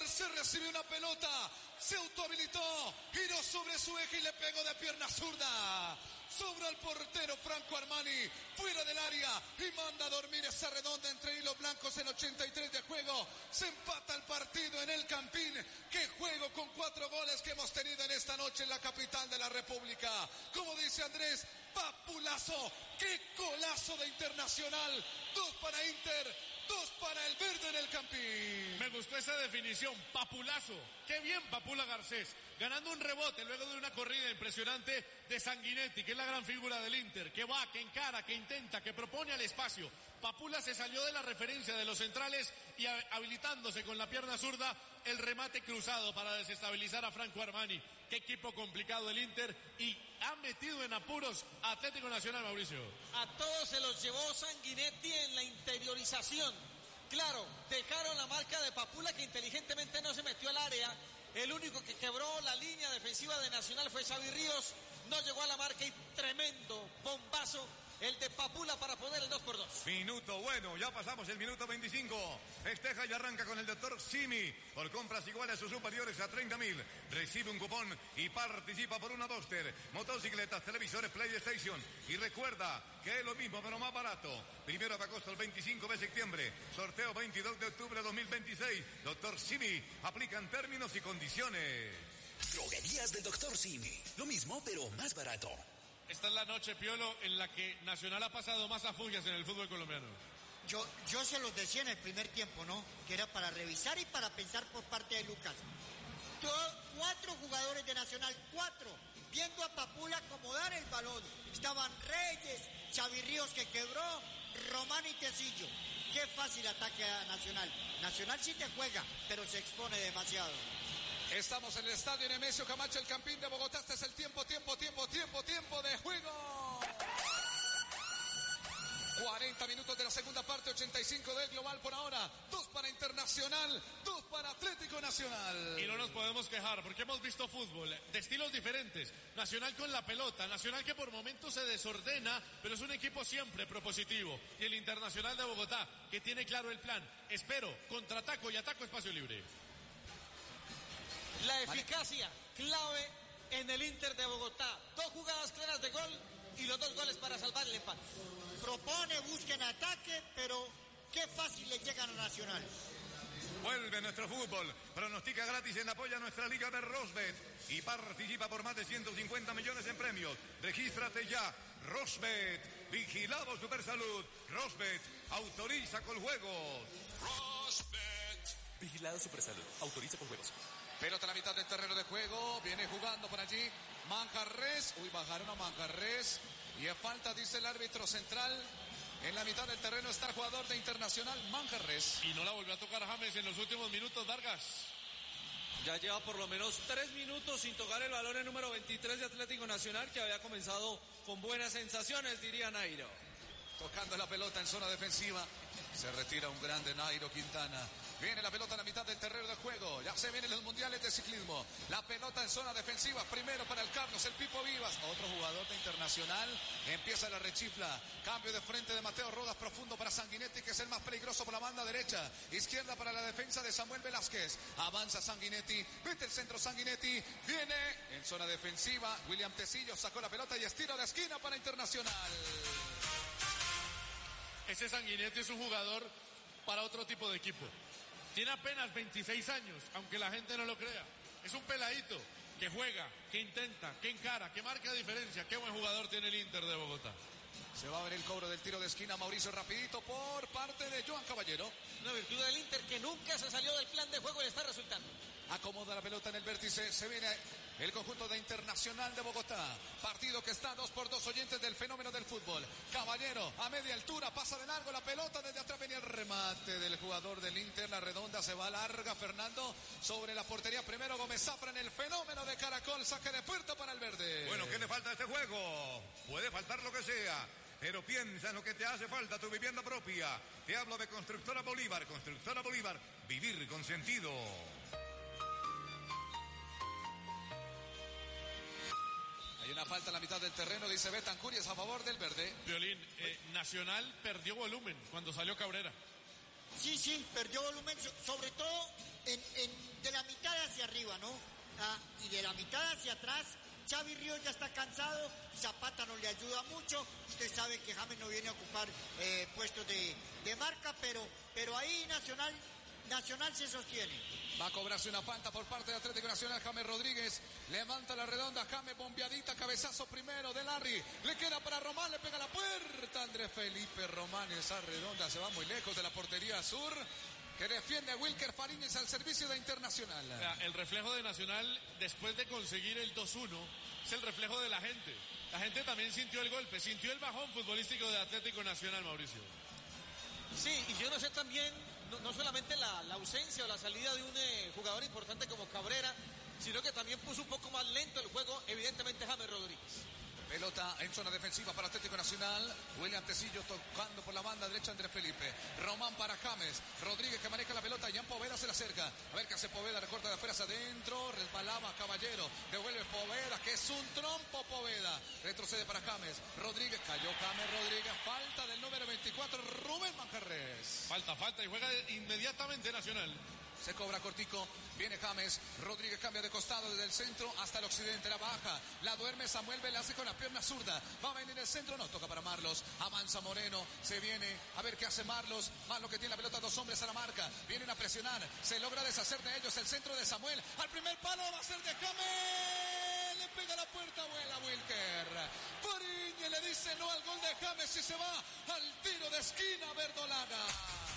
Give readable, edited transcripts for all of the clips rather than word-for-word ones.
Garcés recibe una pelota, se autohabilitó, giró sobre su eje y le pegó de pierna zurda. Sobra el portero Franco Armani, fuera del área y manda a dormir esa redonda entre hilos blancos en 83 de juego. Se empata el partido en el Campín. Qué juego con 4 goles que hemos tenido en esta noche en la capital de la República. Como dice Andrés, papulazo, qué golazo de Internacional. 2 para Inter, 2 para el verde en el Campín. Me gustó esa definición, papulazo. Qué bien Papula Garcés, ganando un rebote luego de una corrida impresionante de Sanguinetti, que es la gran figura del Inter, que va, que encara, que intenta, que propone al espacio. Papula se salió de la referencia de los centrales y habilitándose con la pierna zurda el remate cruzado para desestabilizar a Franco Armani. Qué equipo complicado el Inter, y ha metido en apuros a Atlético Nacional, Mauricio. A todos se los llevó Sanguinetti en la interiorización. Claro, dejaron la marca de Papula, que inteligentemente no se metió al área. El único que quebró la línea defensiva de Nacional fue Xavi Ríos. No llegó a la marca y tremendo bombazo el de Papula para poner el 2-2. Minuto bueno, ya pasamos el minuto 25. Festeja y arranca con el doctor Simi. Por compras iguales o superiores a 30.000. Recibe un cupón y participa por una Duster, motocicletas, televisores, PlayStation. Y recuerda que es lo mismo pero más barato. 1 de agosto al 25 de septiembre. Sorteo 22 de octubre de 2026. Doctor Simi. Aplican términos y condiciones. Droguerías del doctor Simi. Lo mismo pero más barato. Esta es la noche, Piolo, en la que Nacional ha pasado más afugias en el fútbol colombiano. Yo se los decía en el primer tiempo, ¿no? Que era para revisar y para pensar por parte de Lucas. 4 jugadores de Nacional, 4, viendo a Papula acomodar el balón. Estaban Reyes, Xavi Ríos que quebró, Román y Tecillo. Qué fácil ataque a Nacional. Nacional sí te juega, pero se expone demasiado. Estamos en el estadio Nemesio Camacho, el Campín de Bogotá. Este es el tiempo de juego. 40 minutos de la segunda parte, 85 del global por ahora. 2 para Internacional, 2 para Atlético Nacional. Y no nos podemos quejar porque hemos visto fútbol de estilos diferentes. Nacional con la pelota, Nacional que por momentos se desordena, pero es un equipo siempre propositivo. Y el Internacional de Bogotá que tiene claro el plan. Espero, contraataco y ataco espacio libre. La eficacia clave en el Inter de Bogotá. 2 jugadas claras de gol y los 2 goles para salvar el empate. Propone, busquen ataque, pero qué fácil le llegan a Nacional. Vuelve nuestro fútbol. Pronostica gratis en apoyo a nuestra liga de Rosbet y participa por más de 150 millones en premios. Regístrate ya. Rosbet, vigilado Supersalud. Rosbet, autoriza con juegos. Rosbet, vigilado Supersalud, autoriza con juegos. Pelota a la mitad del terreno de juego. Viene jugando por allí Manjarres. Bajaron a Manjarres. Y es falta, dice el árbitro central. En la mitad del terreno está el jugador de Internacional, Manjarres. Y no la volvió a tocar a James en los últimos minutos, Vargas. Ya lleva por lo menos 3 minutos sin tocar el balón el número 23 de Atlético Nacional, que había comenzado con buenas sensaciones, diría Nairo. Tocando la pelota en zona defensiva. Se retira un grande Nairo Quintana. Viene la pelota a la mitad del terreno de juego. Ya se vienen los mundiales de ciclismo. La pelota en zona defensiva. Primero para el Carlos, el Pipo Vivas. Otro jugador de Internacional. Empieza la rechifla. Cambio de frente de Mateo Rodas. Profundo para Sanguinetti, que es el más peligroso por la banda derecha. Izquierda para la defensa de Samuel Velázquez. Avanza Sanguinetti. Mete el centro Sanguinetti. Viene en zona defensiva. William Tecillo sacó la pelota y estira de esquina para Internacional. Ese Sanguinetti es un jugador para otro tipo de equipo. Tiene apenas 26 años, aunque la gente no lo crea. Es un peladito que juega, que intenta, que encara, que marca diferencia. Qué buen jugador tiene el Inter de Bogotá. Se va a ver el cobro del tiro de esquina, Mauricio, rapidito por parte de Joan Caballero. Una virtud del Inter que nunca se salió del plan de juego y le está resultando. Acomoda la pelota en el vértice, se viene el conjunto de Internacional de Bogotá. Partido que está 2-2, oyentes del fenómeno del fútbol. Caballero a media altura, pasa de largo la pelota, desde atrás venía el remate del jugador del Inter. La redonda se va larga, Fernando, sobre la portería. Primero Gómez Zafra en el fenómeno de Caracol, saque de puerta para el verde. Bueno, ¿qué le falta a este juego? Puede faltar lo que sea, pero piensa en lo que te hace falta, tu vivienda propia. Te hablo de Constructora Bolívar. Constructora Bolívar, vivir con sentido. Hay una falta en la mitad del terreno, dice Betancur, y es a favor del verde. Violín, Nacional perdió volumen cuando salió Cabrera. Sí, perdió volumen, sobre todo de la mitad hacia arriba, ¿no? Y de la mitad hacia atrás, Xavi Ríos ya está cansado, Zapata no le ayuda mucho, usted sabe que James no viene a ocupar puestos de marca, pero ahí Nacional se sostiene. Va a cobrarse una falta por parte de Atlético Nacional. James Rodríguez levanta la redonda. James bombeadita, cabezazo primero de Larry. Le queda para Román, le pega la puerta. Andrés Felipe Román, esa redonda se va muy lejos de la portería sur, que defiende a Wilker Fariñez al servicio de Internacional. El reflejo de Nacional después de conseguir el 2-1 es el reflejo de la gente. La gente también sintió el golpe, sintió el bajón futbolístico de Atlético Nacional, Mauricio. Sí, y yo no sé también, no solamente la ausencia o la salida de un jugador importante como Cabrera, sino que también puso un poco más lento el juego, evidentemente, James Rodríguez. Pelota en zona defensiva para Atlético Nacional. William Tecillo tocando por la banda derecha Andrés Felipe. Román para James. Rodríguez que maneja la pelota. Jan Poveda se la acerca. A ver qué hace Poveda. Recorta de afuera hacia adentro. Resbalaba Caballero. Devuelve Poveda, que es un trompo Poveda. Retrocede para James. Rodríguez. Cayó James Rodríguez. Falta del número 24, Rubén Manjarres. Falta y juega inmediatamente Nacional. Se cobra cortico, viene James, Rodríguez cambia de costado desde el centro hasta el occidente, la baja, la duerme Samuel Velázquez con la pierna zurda, va a venir el centro, no, toca para Marlos, avanza Moreno, se viene, a ver qué hace Marlos que tiene la pelota, dos hombres a la marca, vienen a presionar, se logra deshacer de ellos, el centro de Samuel, al primer palo va a ser de James, le pega la puerta, vuela Wilker, Fariñez le dice no al gol de James y se va al tiro de esquina Verdolaga.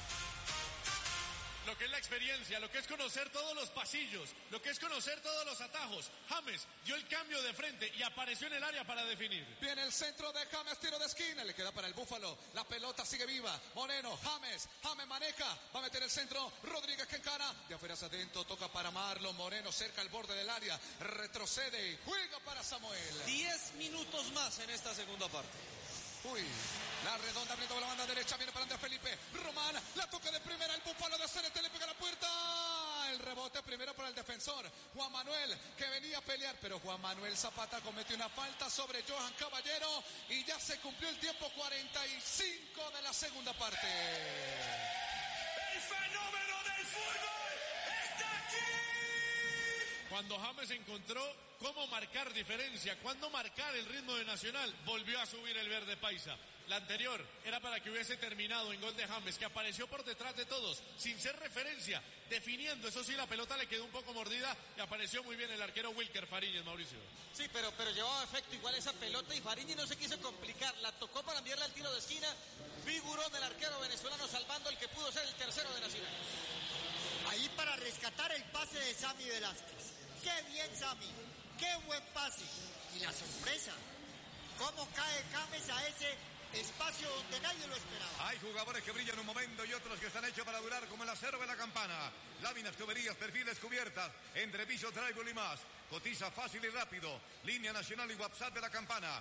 Lo que es la experiencia, lo que es conocer todos los pasillos, lo que es conocer todos los atajos. James dio el cambio de frente y apareció en el área para definir. Viene el centro de James, tiro de esquina, le queda para el Búfalo, la pelota sigue viva, Moreno, James maneja, va a meter el centro, Rodríguez que encara, de afuera hacia adentro, toca para Marlon, Moreno cerca al borde del área, retrocede y juega para Samuel. 10 minutos más en esta segunda parte. Uy, la redonda abriendo la banda derecha, viene para Andrés Felipe, Román, la toca de primera, el Búfalo de CNT le pega la puerta, el rebote primero para el defensor, Juan Manuel, que venía a pelear, pero Juan Manuel Zapata cometió una falta sobre Johan Caballero y ya se cumplió el tiempo 45 de la segunda parte. El fenómeno del fútbol está aquí. Cuando James encontró cómo marcar diferencia, cuándo marcar el ritmo de Nacional, volvió a subir el verde paisa. La anterior era para que hubiese terminado en gol de James, que apareció por detrás de todos, sin ser referencia, definiendo. Eso sí, la pelota le quedó un poco mordida y apareció muy bien el arquero Wilker Fariñez, Mauricio. Sí, pero llevaba efecto igual esa pelota y Fariñez no se quiso complicar, la tocó para enviarla al tiro de esquina, figurón del arquero venezolano salvando el que pudo ser el tercero de Nacional. Ahí para rescatar el pase de Sammy Velázquez. ¡Qué bien, Sammy! ¡Qué buen pase! Y la sorpresa, cómo cae James a ese espacio donde nadie lo esperaba. Hay jugadores que brillan un momento y otros que están hechos para durar, como el acero de la campana. Láminas, tuberías, perfiles, cubiertas, entrepiso, tribal y más. Cotiza fácil y rápido. Línea nacional y WhatsApp de la campana.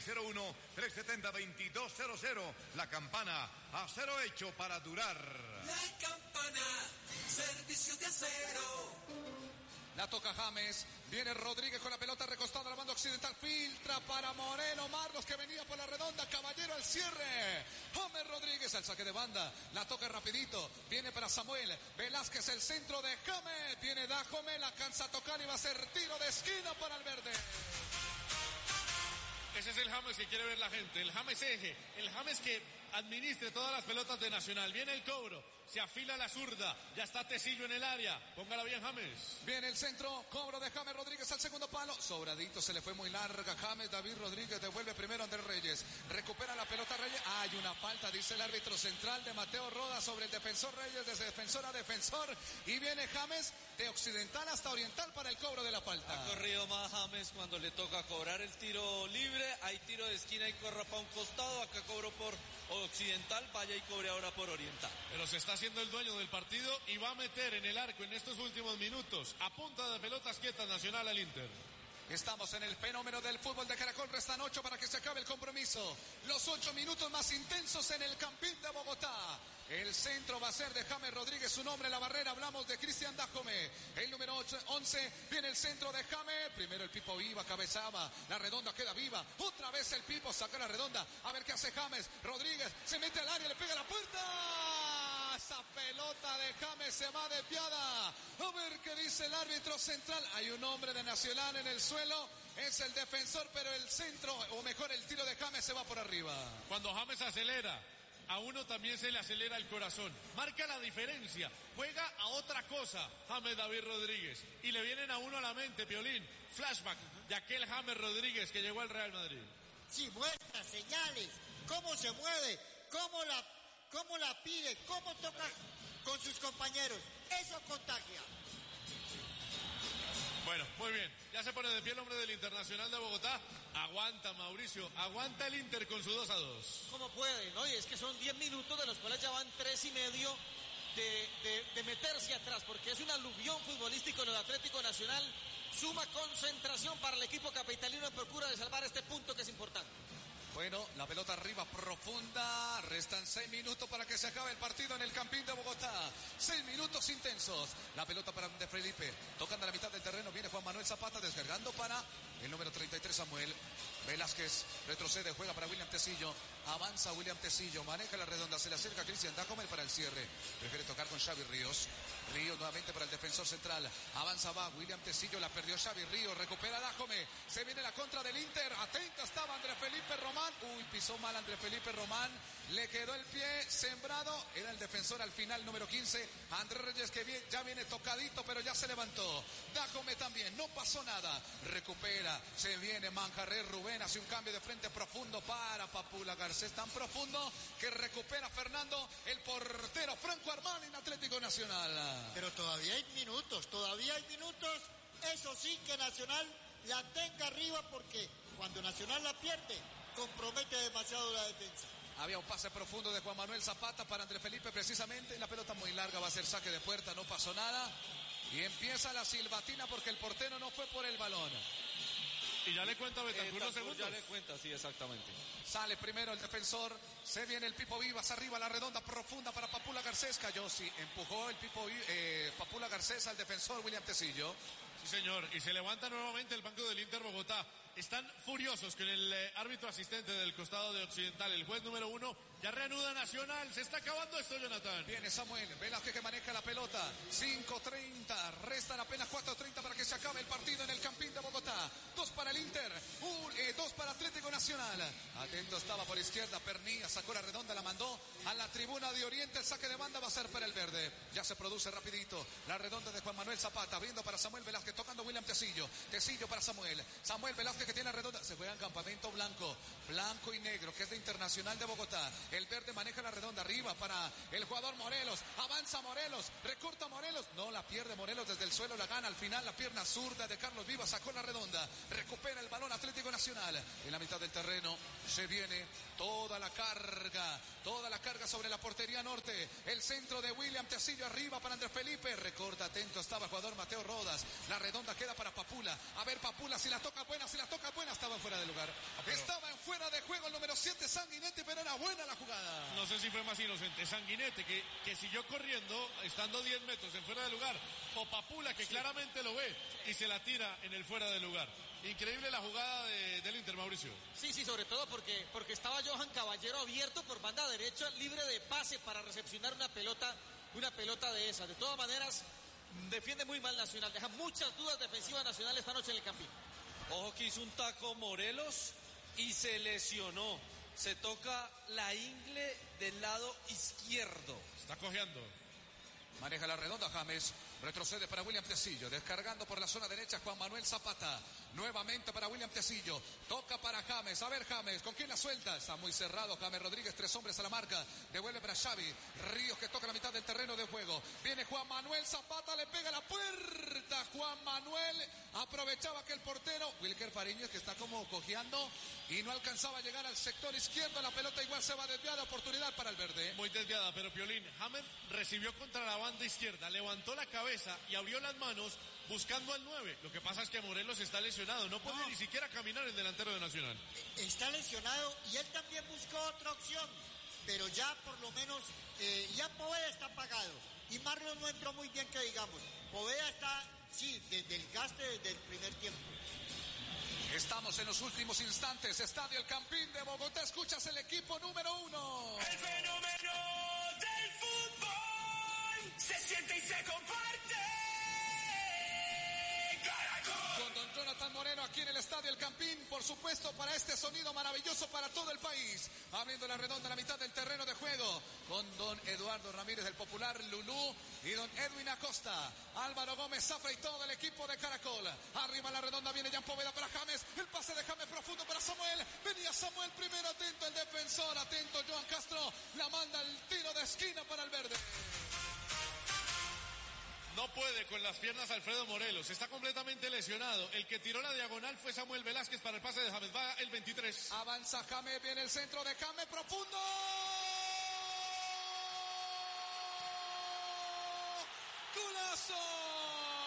601-370-2200. La campana, acero hecho para durar. La campana, servicio de acero. La toca James, viene Rodríguez con la pelota recostada a la banda occidental, filtra para Moreno, Marlos que venía por la redonda, Caballero al cierre, James Rodríguez al saque de banda, la toca rapidito, viene para Samuel, Velázquez el centro de James, viene Dajome, la alcanza a tocar y va a ser tiro de esquina para el verde. Ese es el James que quiere ver la gente, el James eje, el James que administre todas las pelotas de Nacional. Viene el cobro, se afila la zurda, ya está Tecillo en el área, póngala bien James. Viene el centro, cobro de James Rodríguez al segundo palo, sobradito, se le fue muy larga James, David Rodríguez devuelve primero Andrés Reyes, recupera la pelota Reyes, hay una falta, dice el árbitro central de Mateo Roda sobre el defensor Reyes, desde defensor a defensor, y viene James de occidental hasta oriental para el cobro de la falta. Ha corrido más James cuando le toca cobrar el tiro libre, hay tiro de esquina y corra para un costado, acá cobró por occidental, vaya y cobre ahora por oriental. Pero se está haciendo el dueño del partido y va a meter en el arco en estos últimos minutos, a punta de pelotas quietas, Nacional al Inter. Estamos en el fenómeno del fútbol de Caracol, restan 8 para que se acabe el compromiso. Los 8 minutos más intensos en el Campín de Bogotá. El centro va a ser de James Rodríguez, su nombre en la barrera, hablamos de Cristian Dajome. El número 11, viene el centro de James, primero el Pipo iba, cabezaba, la redonda queda viva, otra vez el Pipo saca la redonda, a ver qué hace James Rodríguez, se mete al área, le pega la puerta. Esa pelota de James James se va desviada. A ver qué dice el árbitro central. Hay un hombre de Nacional en el suelo. Es el defensor, pero el centro, o mejor el tiro de James se va por arriba. Cuando James acelera, a uno también se le acelera el corazón. Marca la diferencia. Juega a otra cosa James David Rodríguez. Y le vienen a uno a la mente, Piolín, flashback de aquel James Rodríguez que llegó al Real Madrid. Sí, muestra señales, cómo se mueve, cómo la pide, cómo toca con sus compañeros. Eso contagia. Bueno, muy bien. Ya se pone de pie el hombre del Internacional de Bogotá. Aguanta, Mauricio. Aguanta el Inter con su 2-2. ¿Cómo puede? ¿No? Y es que son 10 minutos de los cuales ya van 3,5 de meterse atrás, porque es un aluvión futbolístico en el Atlético Nacional. Suma concentración para el equipo capitalino en procura de salvar este punto que es importante. Bueno, la pelota arriba profunda. Restan 6 minutos para que se acabe el partido en el Campín de Bogotá. 6 minutos intensos. La pelota para De Felipe. Tocando a la mitad del terreno. Viene Juan Manuel Zapata descargando para el número 33 Samuel Velázquez. Retrocede, juega para William Tecillo. Avanza William Tecillo. Maneja la redonda. Se le acerca Cristian Dacomer para el cierre. Prefiere tocar con Xavi Ríos. Ríos nuevamente para el defensor central. Avanza va William Tecillo. La perdió Xavi Ríos. Recupera Dacomer. Se viene la contra del Inter. Atento estaba Andrés Felipe Román. Uy, pisó mal Andrés Felipe Román. Le quedó el pie sembrado. Era el defensor al final, número 15. Andrés Reyes que ya viene tocadito, pero ya se levantó. Dacomer también. No pasó nada. Recupera. Se viene Manjarres. Rubén hace un cambio de frente profundo para Papula Garcés. Tan profundo que recupera Fernando, el portero Franco Armani en Atlético Nacional. Pero todavía hay minutos. Eso sí, que Nacional la tenga arriba, porque cuando Nacional la pierde, compromete demasiado la defensa. Había un pase profundo de Juan Manuel Zapata para Andrés Felipe precisamente. La pelota muy larga, va a ser saque de puerta, no pasó nada. Y empieza la silbatina porque el portero no fue por el balón. Y ya le cuenta Betancur los segundos. Ya le cuenta, sí, exactamente. Sale primero el defensor, se viene el Pipo Vivas arriba, la redonda profunda para Papula Garcés. Cayó, sí, empujó el Papula Garcés al defensor William Tecillo. Sí, señor, y se levanta nuevamente el banco del Inter Bogotá. Están furiosos con el árbitro asistente del costado de Occidental, el juez número 1. Ya reanuda Nacional, se está acabando esto, Jonathan. Viene Samuel Velázquez que maneja la pelota. 5:30, restan apenas 4:30 para que se acabe el partido en el Campín de Bogotá. 2 para el Inter, 2 para Atlético Nacional. Atento estaba por izquierda, Pernilla sacó la redonda, la mandó a la tribuna de Oriente. El saque de banda va a ser para el verde. Ya se produce rapidito la redonda de Juan Manuel Zapata, abriendo para Samuel Velázquez, tocando William Tecillo. Tecillo para Samuel Velázquez que tiene la redonda. Se juega en campamento blanco y negro, que es de Internacional de Bogotá. El verde maneja la redonda arriba para el jugador Morelos. Avanza Morelos, recorta Morelos. No la pierde Morelos, desde el suelo la gana. Al final la pierna zurda de Carlos Vivas sacó la redonda. Recupera el balón Atlético Nacional. En la mitad del terreno se viene toda la carga sobre la portería norte. El centro de William Tecillo arriba para Andrés Felipe. Recorta, atento estaba el jugador Mateo Rodas. La redonda queda para Papula. A ver Papula, si la toca buena. Estaba fuera de lugar. Estaba en fuera de juego el número 7 Sanguinetti, pero era buena la jugada. No sé si fue más inocente Sanguinetti, que siguió corriendo, estando 10 metros en fuera de lugar, o Papula, que claramente lo ve y se la tira en el fuera de lugar. Increíble la jugada del Inter, Mauricio. Sí, sobre todo porque estaba Johan Caballero abierto por banda derecha, libre de pase para recepcionar una pelota de esa. De todas maneras, defiende muy mal Nacional, deja muchas dudas defensivas Nacional esta noche en el Campín. Ojo que hizo un taco Morelos y se lesionó. Se toca la ingle del lado izquierdo. Está cojeando. Maneja la redonda James. Retrocede para William Tecillo. Descargando por la zona derecha Juan Manuel Zapata. Nuevamente para William Tecillo. Toca para James. A ver James, ¿con quién la suelta? Está muy cerrado James Rodríguez. 3 hombres a la marca. Devuelve para Xavi Ríos que toca la mitad del terreno de juego. Viene Juan Manuel Zapata. Le pega la puerta. Juan Manuel aprovechaba que el portero Wilker Fariñez, que está como cojeando y no alcanzaba a llegar al sector izquierdo. La pelota igual se va desviada. Oportunidad para el verde. Muy desviada, pero Piolín, James recibió contra la banda izquierda. Levantó la cabeza y abrió las manos buscando al 9. Lo que pasa es que Morelos está lesionado, no puede ni siquiera caminar el delantero de Nacional. Está lesionado y él también buscó otra opción, pero ya por lo menos ya Poveda está apagado y Marlon no entró muy bien, que digamos. Poveda está, sí, desde el gaste desde el primer tiempo. Estamos en los últimos instantes. Estadio El Campín de Bogotá. Escuchas el equipo número 1. El fenómeno del fútbol se siente y del Campín, por supuesto, para este sonido maravilloso para todo el país. Abriendo la redonda a la mitad del terreno de juego, con don Eduardo Ramírez, el popular Lulú, y don Edwin Acosta, Álvaro Gómez Zafra y todo el equipo de Caracol. Arriba la redonda viene Jan Poveda para James, el pase de James profundo para Samuel. Venía Samuel primero, atento el defensor, atento Joan Castro, la manda el tiro de esquina para el verde. No puede con las piernas Alfredo Morelos, está completamente lesionado. El que tiró la diagonal fue Samuel Velázquez para el pase de James, va el 23. Avanza James, viene el centro de James profundo. ¡Golazo!